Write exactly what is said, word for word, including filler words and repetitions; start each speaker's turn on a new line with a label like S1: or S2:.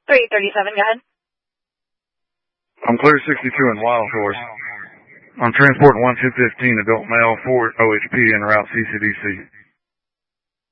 S1: three thirty-seven, go ahead.
S2: I'm clear sixty-two in Wild Horse. I'm transporting one two fifteen adult male for O H P en route C C D C.